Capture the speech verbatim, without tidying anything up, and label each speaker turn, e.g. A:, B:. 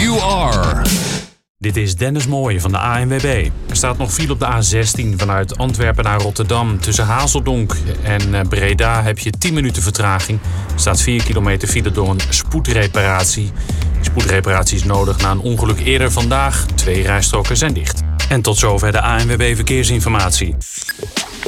A: you are.
B: Dit is Dennis Mooij van de A N W B. Er staat nog file op de A zestien vanuit Antwerpen naar Rotterdam. Tussen Hazeldonk en Breda heb je tien minuten vertraging. Er staat vier kilometer file door een spoedreparatie. Die spoedreparatie is nodig na een ongeluk eerder vandaag. Twee rijstroken zijn dicht. En tot zover de A N W B Verkeersinformatie.